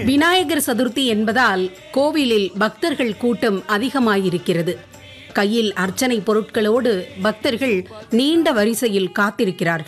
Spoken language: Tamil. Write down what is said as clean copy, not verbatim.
விநாயகர் சதுர்த்தி என்பதால் கோவிலில் பக்தர்கள் கூட்டம் அதிகமாயிருக்கிறது. கையில் அர்ச்சனை பொருட்களோடு பக்தர்கள் நீண்ட வரிசையில் காத்திருக்கிறார்கள்.